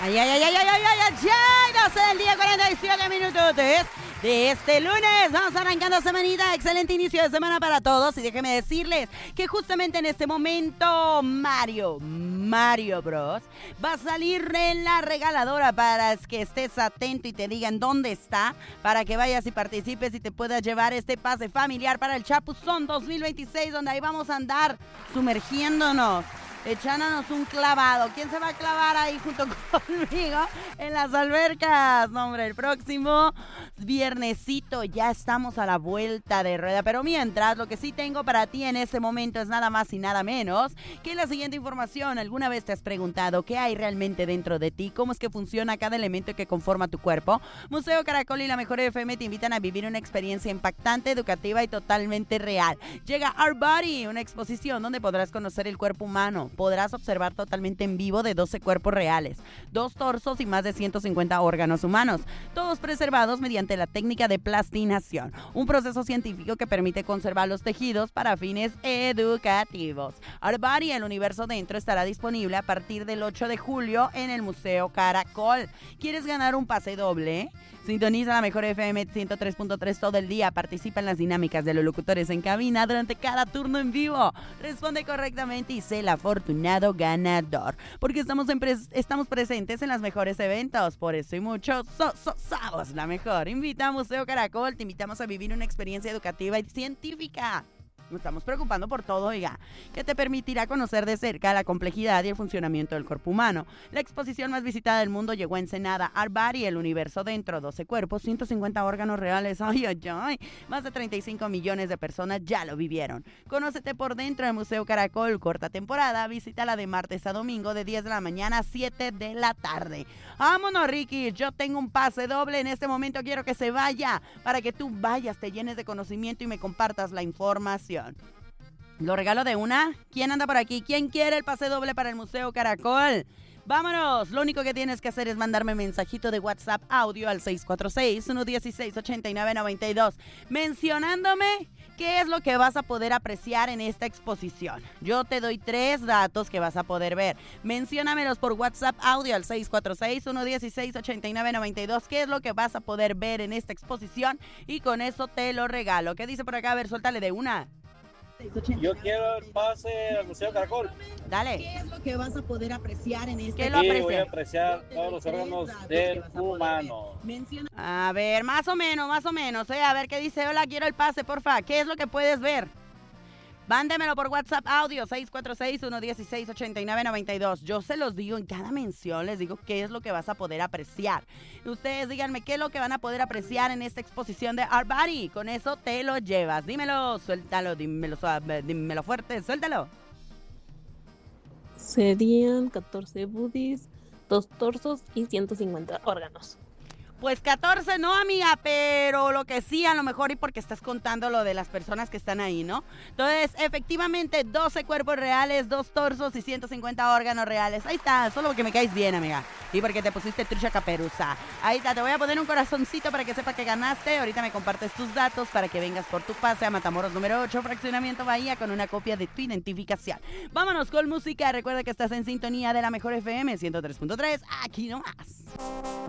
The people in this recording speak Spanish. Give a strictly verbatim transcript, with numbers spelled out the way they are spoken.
Ay, ay, ay, ay, ay, ay, ay, ay, ay, doce del día, cuarenta y siete minutos de este lunes. Vamos arrancando semanita, excelente inicio de semana para todos. Y déjenme decirles que justamente en este momento Mario, Mario Bros. Va a salir en la regaladora para que estés atento y te digan dónde está, para que vayas y participes y te puedas llevar este pase familiar para el Chapuzón dos mil veintiséis, donde ahí vamos a andar sumergiéndonos, echándonos un clavado. ¿Quién se va a clavar ahí junto conmigo en las albercas? No, hombre, el próximo viernesito ya estamos a la vuelta de rueda. Pero mientras, lo que sí tengo para ti en este momento es nada más y nada menos que la siguiente información. ¿Alguna vez te has preguntado qué hay realmente dentro de ti? ¿Cómo es que funciona cada elemento que conforma tu cuerpo? Museo Caracol y la Mejor F M te invitan a vivir una experiencia impactante, educativa y totalmente real. Llega Our Body, una exposición donde podrás conocer el cuerpo humano. Podrás observar totalmente en vivo de doce cuerpos reales, dos torsos y más de ciento cincuenta órganos humanos, todos preservados mediante la técnica de plastinación, un proceso científico que permite conservar los tejidos para fines educativos. Our Body, el universo dentro, estará disponible a partir del ocho de julio en el Museo Caracol. ¿Quieres ganar un pase doble? Sintoniza la Mejor F M ciento tres punto tres todo el día. Participa en las dinámicas de los locutores en cabina durante cada turno en vivo. Responde correctamente y sé el afortunado ganador. Porque estamos, en pres- estamos presentes en los mejores eventos. Por eso y mucho, so, so, somos la mejor. Invita a Museo Caracol. Te invitamos a vivir una experiencia educativa y científica. Nos estamos preocupando por todo, oiga, que te permitirá conocer de cerca la complejidad y el funcionamiento del cuerpo humano. La exposición más visitada del mundo llegó a Ensenada. Our Body, el universo dentro, doce cuerpos, ciento cincuenta órganos reales. Ay, ay, ay. Más de treinta y cinco millones de personas ya lo vivieron. Conócete por dentro del Museo Caracol, corta temporada. Visítala de martes a domingo de diez de la mañana a siete de la tarde. Vámonos, Ricky. Yo tengo un pase doble. En este momento quiero que se vaya para que tú vayas, te llenes de conocimiento y me compartas la información. Lo regalo de una. ¿Quién anda por aquí? ¿Quién quiere el pase doble para el Museo Caracol? ¡Vámonos! Lo único que tienes que hacer es mandarme mensajito de WhatsApp audio al seis cuatro seis, uno uno seis, ocho nueve nueve dos mencionándome qué es lo que vas a poder apreciar en esta exposición. Yo te doy tres datos que vas a poder ver. Menciónamelos por WhatsApp audio al seis cuatro seis, uno uno seis, ocho nueve nueve dos. ¿Qué es lo que vas a poder ver en esta exposición? Y con eso te lo regalo. ¿Qué dice por acá? A ver, suéltale de una. Yo quiero el pase al Museo Caracol. Dale. ¿Qué es lo que vas a poder apreciar en este? ¿Qué lo Sí, aprecia? voy a apreciar todos los órganos del humano. Menciona A ver, más o menos, más o menos. ¿eh? A ver qué dice. Hola, quiero el pase, porfa. ¿Qué es lo que puedes ver? Mándemelo por WhatsApp audio seis cuatro seis, uno uno seis, ocho nueve nueve dos. Yo se los digo en cada mención, les digo qué es lo que vas a poder apreciar. Ustedes díganme qué es lo que van a poder apreciar en esta exposición de Our Body. Con eso te lo llevas. Dímelo, suéltalo, dímelo suave, dímelo fuerte, suéltalo. Serían catorce budis, dos torsos y ciento cincuenta órganos. Pues catorce no, amiga, pero lo que sí, a lo mejor y porque estás contando lo de las personas que están ahí, ¿no? Entonces, efectivamente, doce cuerpos reales, dos torsos y ciento cincuenta órganos reales. Ahí está, solo porque me caes bien, amiga. Y porque te pusiste trucha caperuza. Ahí está, te voy a poner un corazoncito para que sepa que ganaste. Ahorita me compartes tus datos para que vengas por tu pase a Matamoros número ocho, Fraccionamiento Bahía, con una copia de tu identificación. Vámonos con música. Recuerda que estás en sintonía de la Mejor F M ciento tres punto tres. Aquí nomás.